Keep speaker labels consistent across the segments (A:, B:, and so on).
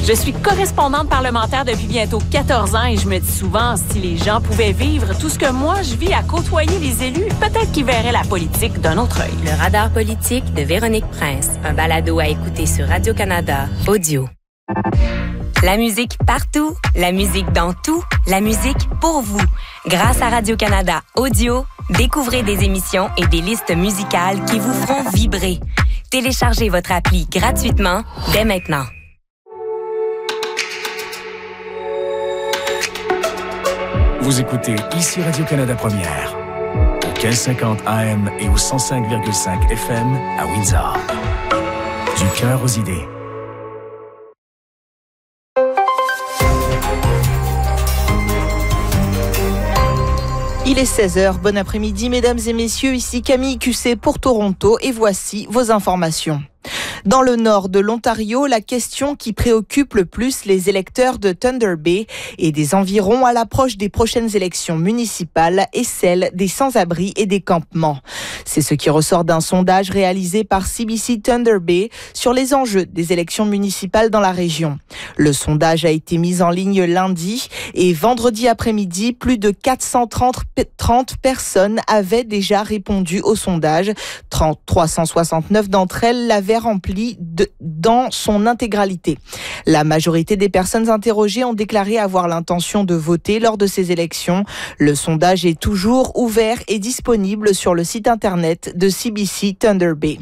A: Je suis correspondante parlementaire depuis bientôt 14 ans et je me dis souvent, si les gens pouvaient vivre tout ce que moi je vis à côtoyer les élus, peut-être qu'ils verraient la politique d'un autre œil.
B: Le radar politique de Véronique Prince, un balado à écouter sur Radio-Canada Audio. La musique partout, la musique dans tout, la musique pour vous. Grâce à Radio-Canada Audio, découvrez des émissions et des listes musicales qui vous feront vibrer. Téléchargez votre appli gratuitement dès maintenant.
C: Vous écoutez ici Radio-Canada Première, au 1550 AM et au 105,5 FM à Windsor. Du cœur aux idées.
D: Il est 16h, bon après-midi mesdames et messieurs, ici Camille Cusset pour Toronto et voici vos informations. Dans le nord de l'Ontario, la question qui préoccupe le plus les électeurs de Thunder Bay et des environs à l'approche des prochaines élections municipales est celle des sans-abri et des campements. C'est ce qui ressort d'un sondage réalisé par CBC Thunder Bay sur les enjeux des élections municipales dans la région. Le sondage a été mis en ligne lundi et vendredi après-midi, plus de 430 personnes avaient déjà répondu au sondage. 369 d'entre elles l'avaient rempli dans son intégralité. La majorité des personnes interrogées ont déclaré avoir l'intention de voter lors de ces élections. Le sondage est toujours ouvert et disponible sur le site internet de CBC Thunder Bay.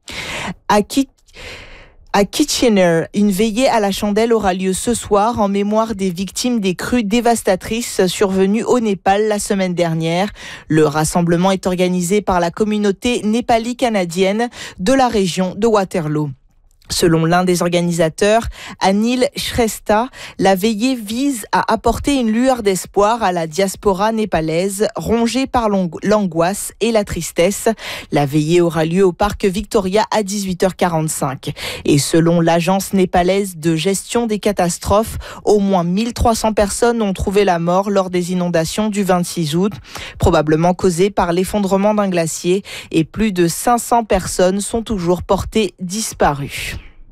D: À Kitchener, une veillée à la chandelle aura lieu ce soir en mémoire des victimes des crues dévastatrices survenues au Népal la semaine dernière. Le rassemblement est organisé par la communauté népali-canadienne de la région de Waterloo. Selon l'un des organisateurs, Anil Shrestha, la veillée vise à apporter une lueur d'espoir à la diaspora népalaise, rongée par l'angoisse et la tristesse. La veillée aura lieu au parc Victoria à 18h45. Et selon l'agence népalaise de gestion des catastrophes, au moins 1300 personnes ont trouvé la mort lors des inondations du 26 août, probablement causées par l'effondrement d'un glacier, et plus de 500 personnes sont toujours portées disparues.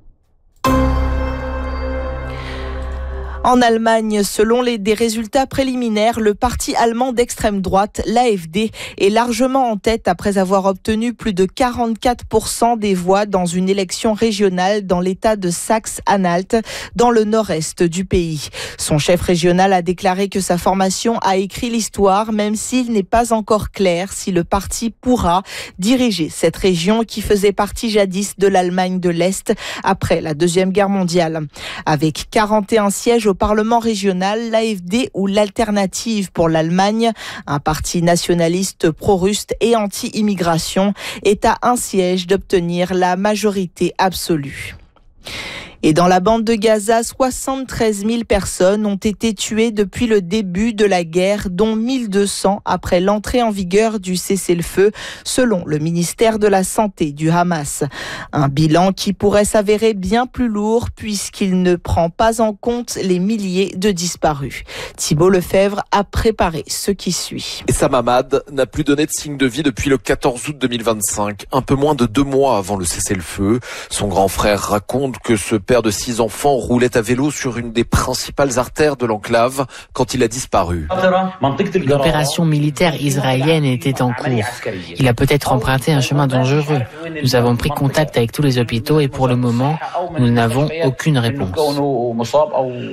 D: En Allemagne, selon des résultats préliminaires, le parti allemand d'extrême droite, l'AfD, est largement en tête après avoir obtenu plus de 44% des voix dans une élection régionale dans l'État de Saxe-Anhalt, dans le nord-est du pays. Son chef régional a déclaré que sa formation a écrit l'histoire, même s'il n'est pas encore clair si le parti pourra diriger cette région qui faisait partie jadis de l'Allemagne de l'Est après la Deuxième Guerre mondiale. Avec 41 sièges au Parlement régional, l'AfD ou l'Alternative pour l'Allemagne, un parti nationaliste pro-russe et anti-immigration, est à un siège d'obtenir la majorité absolue. Et dans la bande de Gaza, 73 000 personnes ont été tuées depuis le début de la guerre, dont 1200 après l'entrée en vigueur du cessez-le-feu, selon le ministère de la Santé du Hamas. Un bilan qui pourrait s'avérer bien plus lourd puisqu'il ne prend pas en compte les milliers de disparus. Thibault Lefebvre a préparé ce qui suit.
E: Essam Hamad n'a plus donné de signe de vie depuis le 14 août 2025, un peu moins de 2 mois avant le cessez-le-feu. Son grand frère raconte que ce père de 6 enfants roulait à vélo sur une des principales artères de l'enclave quand il a disparu.
F: L'opération militaire israélienne était en cours. Il a peut-être emprunté un chemin dangereux. Nous avons pris contact avec tous les hôpitaux et pour le moment, nous n'avons aucune réponse.